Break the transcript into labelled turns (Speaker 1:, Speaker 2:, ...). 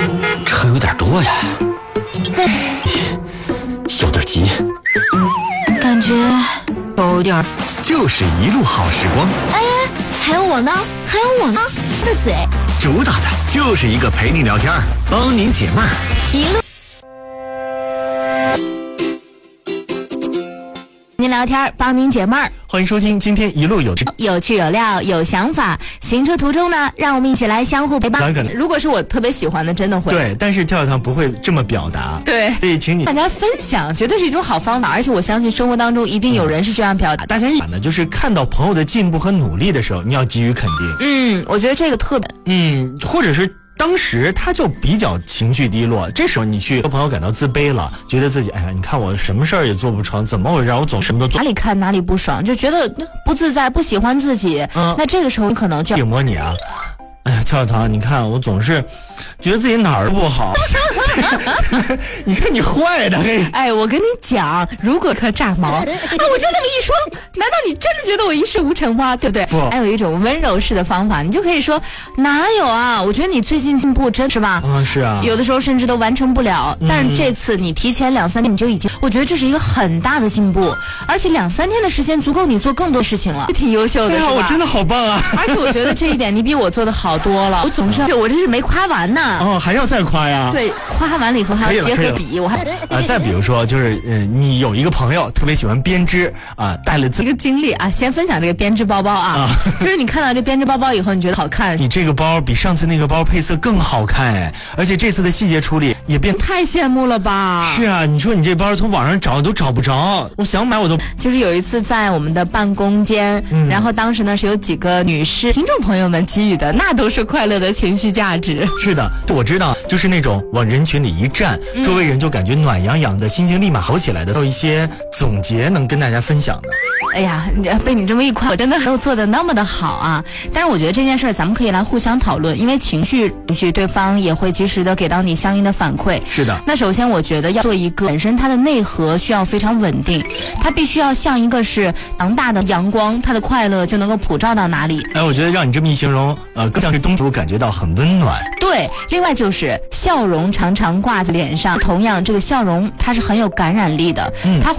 Speaker 1: 车有点多呀，有点急，
Speaker 2: 感觉有点。
Speaker 1: 就是一路好时光。
Speaker 2: 哎，还有我呢，还有我呢，的嘴。
Speaker 1: 主打的就是一个陪你聊天，帮您解闷儿。
Speaker 2: 一路您聊天，帮您解闷儿。
Speaker 1: 欢迎收听今天一路有
Speaker 2: 趣有料有想法，行车途中呢，让我们一起来相互陪伴。如果是我特别喜欢的，真的会。
Speaker 1: 对，但是跳跳糖不会这么表达。
Speaker 2: 对，
Speaker 1: 所以请你
Speaker 2: 大家分享，绝对是一种好方法，而且我相信生活当中一定有人是这样表达。
Speaker 1: 大家呢，就是看到朋友的进步和努力的时候，你要给予肯定。
Speaker 2: 我觉得这个特别。
Speaker 1: 或者是。当时他就比较情绪低落，这时候你去和朋友感到自卑了，觉得自己哎呀，你看我什么事儿也做不成，怎么回事？我总什么都做，
Speaker 2: 哪里看哪里不爽，就觉得不自在，不喜欢自己。那这个时候你可能就
Speaker 1: 要摸你啊。哎呀，跳跳糖，你看我总是觉得自己哪儿不好。你看你坏的嘿！
Speaker 2: 哎，我跟你讲，如果可炸毛啊，我就那么一说，难道你真的觉得我一事无成吗？对不对？
Speaker 1: 不，
Speaker 2: 还有一种温柔式的方法，你就可以说哪有啊？我觉得你最近进步真是吧？
Speaker 1: 是啊，
Speaker 2: 有的时候甚至都完成不了，但是这次你提前2-3天你就已经，我觉得这是一个很大的进步，而且2-3天的时间足够你做更多事情了，挺优秀的，是吧？
Speaker 1: 我真的好棒啊！
Speaker 2: 而且我觉得这一点你比我做的好多了，我总是我这是没夸完呢。
Speaker 1: 还要再夸呀？
Speaker 2: 对，夸完了以后还要结合比，我还
Speaker 1: 再比如说，就是你有一个朋友特别喜欢编织啊，带了
Speaker 2: 一个经历啊，先分享这个编织包包啊，就是你看到这编织包包以后，你觉得好看，
Speaker 1: 你这个包比上次那个包配色更好看哎，而且这次的细节处理也变，
Speaker 2: 太羡慕了吧？
Speaker 1: 是啊，你说你这包从网上找都找不着，我想买我都。
Speaker 2: 就是有一次在我们的办公间，然后当时呢是有几个女士听众朋友们给予的，那都是快乐的情绪价值。
Speaker 1: 是的，我知道，就是那种往人群里一站，周围人就感觉暖洋洋的，心情立马好起来的，都有一些总结能跟大家分享的。
Speaker 2: 哎呀，被你这么一夸，我真的没有做的那么的好啊。但是我觉得这件事儿咱们可以来互相讨论，因为情绪对方也会及时的给到你相应的反馈。
Speaker 1: 是的。
Speaker 2: 那首先我觉得要做一个本身它的内核需要非常稳定，它必须要像一个是强大的阳光，它的快乐就能够普照到哪里。
Speaker 1: 哎，我觉得让你这么一形容，更像是冬天感觉到很温暖。
Speaker 2: 对，另外就是笑容常常挂在脸上，同样这个笑容它是很有感染力的，它